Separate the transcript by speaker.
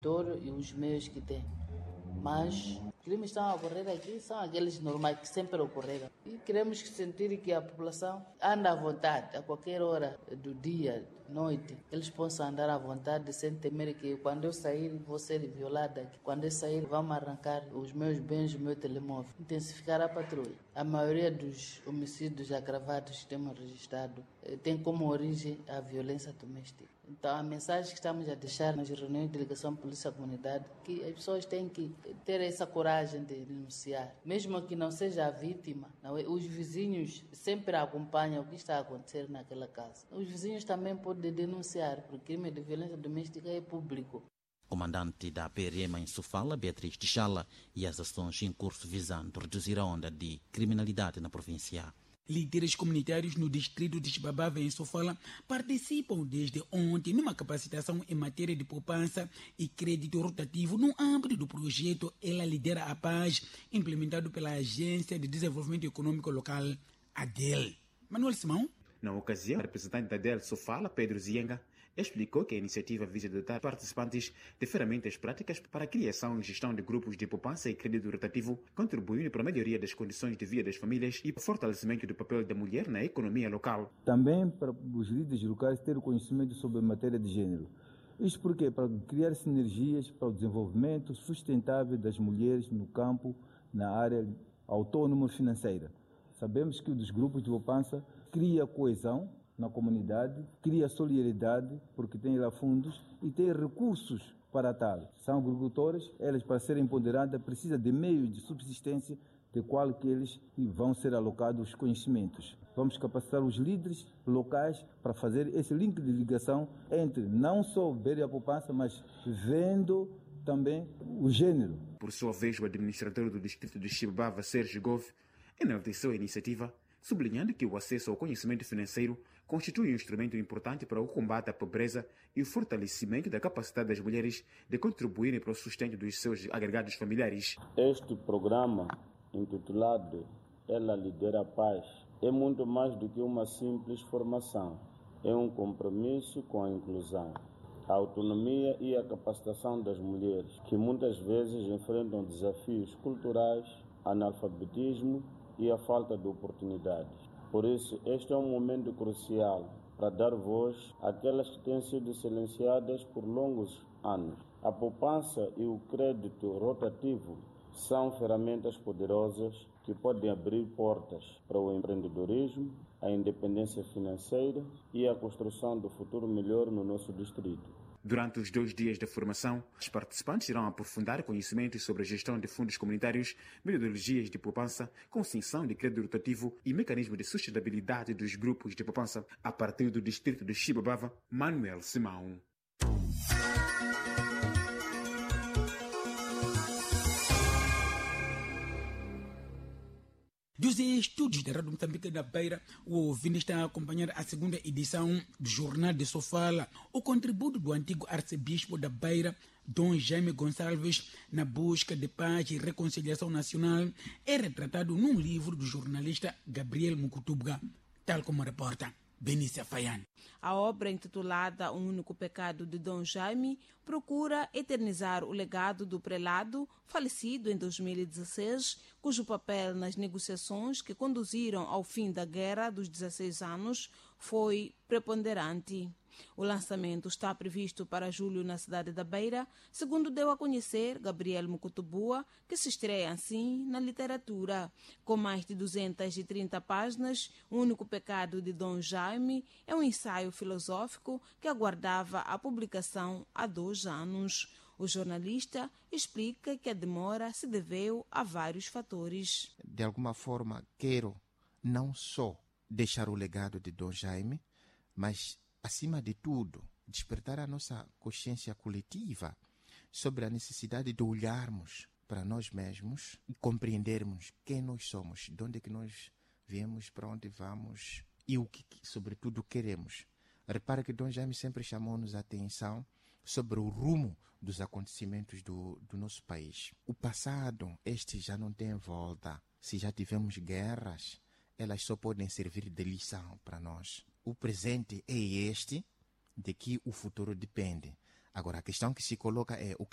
Speaker 1: dor e os meios que tem. Mas os crimes estão a ocorrer aqui são aqueles normais que sempre ocorreram. E queremos sentir que a população anda à vontade, a qualquer hora do dia, noite. Eles possam andar à vontade sem temer que quando eu sair vou ser violada. Quando eu sair vão arrancar os meus bens, o meu telemóvel. Intensificar a patrulha. A maioria dos homicídios agravados que temos registrado tem como origem a violência doméstica. Então a mensagem que estamos a deixar nas reuniões de ligação polícia-comunidade é que as pessoas têm que ter essa coragem de denunciar. Mesmo que não seja a vítima, não é? Os vizinhos sempre acompanham o que está a acontecer naquela casa. Os vizinhos também podem denunciar, porque o crime de violência doméstica é público.
Speaker 2: Comandante da PRM em Sofala, Beatriz Tichala, e as ações em curso visando reduzir a onda de criminalidade na província.
Speaker 3: Líderes comunitários no distrito de Xibabava, em Sofala, participam desde ontem numa capacitação em matéria de poupança e crédito rotativo no âmbito do projeto Ela Lidera a Paz, implementado pela Agência de Desenvolvimento Econômico Local, ADEL. Manuel Simão.
Speaker 4: Na ocasião, o representante da ADEL Sofala, Pedro Zienga, explicou que a iniciativa visa dotar participantes de ferramentas práticas para a criação e gestão de grupos de poupança e crédito rotativo, contribuindo para a melhoria das condições de vida das famílias e para o fortalecimento do papel da mulher na economia local.
Speaker 5: Também para os líderes locais terem conhecimento sobre a matéria de gênero. Isto porque para criar sinergias para o desenvolvimento sustentável das mulheres no campo, na área autônoma financeira. Sabemos que os grupos de poupança criam coesão na comunidade, cria solidariedade, porque tem lá fundos e tem recursos para tal. São agricultores, elas para serem empoderadas precisam de meios de subsistência de qual que eles vão ser alocados os conhecimentos. Vamos capacitar os líderes locais para fazer esse link de ligação entre não só ver a poupança, mas vendo também o gênero.
Speaker 4: Por sua vez, o administrador do distrito de Xibabava, Sérgio Gove, enalteceu a iniciativa, sublinhando que o acesso ao conhecimento financeiro constitui um instrumento importante para o combate à pobreza e o fortalecimento da capacidade das mulheres de contribuírem para o sustento dos seus agregados familiares.
Speaker 6: Este programa, intitulado Ela Lidera a Paz, é muito mais do que uma simples formação. É um compromisso com a inclusão, a autonomia e a capacitação das mulheres, que muitas vezes enfrentam desafios culturais, analfabetismo e a falta de oportunidades. Por isso, este é um momento crucial para dar voz àquelas que têm sido silenciadas por longos anos. A poupança e o crédito rotativo são ferramentas poderosas que podem abrir portas para o empreendedorismo, a independência financeira e a construção do futuro melhor no nosso distrito.
Speaker 4: Durante os 2 dias da formação, os participantes irão aprofundar conhecimentos sobre a gestão de fundos comunitários, metodologias de poupança, concessão de crédito rotativo e mecanismo de sustentabilidade dos grupos de poupança. A partir do distrito de Xibabava, Manuel Simão.
Speaker 3: Dos estúdios da Rádio Moçambique da Beira, o ouvinte está a acompanhar a segunda edição do Jornal de Sofala. O contributo do antigo arcebispo da Beira, Dom Jaime Gonçalves, na busca de paz e reconciliação nacional, é retratado num livro do jornalista Gabriel Mukutubga, tal como reporta Benícia Fayane.
Speaker 7: A obra, intitulada O Único Pecado de Dom Jaime, procura eternizar o legado do prelado, falecido em 2016, cujo papel nas negociações que conduziram ao fim da Guerra dos 16 anos foi preponderante. O lançamento está previsto para julho na cidade da Beira, segundo deu a conhecer Gabriel Mukutubua, que se estreia assim na literatura. Com mais de 230 páginas, O Único Pecado de Dom Jaime é um ensaio filosófico que aguardava a publicação há 2 anos. O jornalista explica que a demora se deveu a vários fatores.
Speaker 8: De alguma forma, quero não só deixar o legado de Dom Jaime, mas acima de tudo, despertar a nossa consciência coletiva sobre a necessidade de olharmos para nós mesmos e compreendermos quem nós somos, de onde é que nós viemos, para onde vamos e o que, sobretudo, queremos. Repara que Dom Jaime sempre chamou-nos a atenção sobre o rumo dos acontecimentos do nosso país. O passado, este já não tem volta. Se já tivemos guerras, elas só podem servir de lição para nós. O presente é este, de que o futuro depende. Agora, a questão que se coloca é o